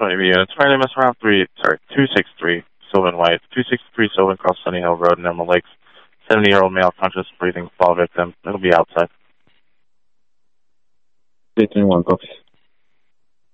20 units. My name is around 263, Sylvan White. 263 Sylvan Cross Sunny Hill Road in Emerald Lakes. 70-year-old male, conscious, breathing, fall victim. It'll be outside. 331, copy.